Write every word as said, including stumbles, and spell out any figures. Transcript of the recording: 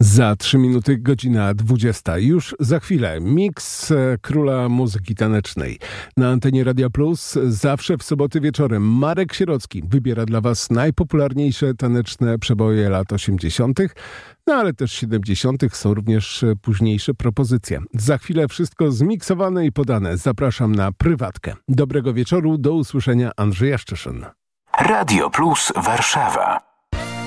Za trzy minuty godzina dwudziesta. Już za chwilę miks króla muzyki tanecznej. Na antenie Radia Plus zawsze w soboty wieczorem Marek Sierocki wybiera dla Was najpopularniejsze taneczne przeboje lat osiemdziesiątych, no ale też siedemdziesiątych. Są również późniejsze propozycje. Za chwilę wszystko zmiksowane i podane. Zapraszam na prywatkę. Dobrego wieczoru, do usłyszenia. Andrzej Jaszczyszyn. Radio Plus Warszawa.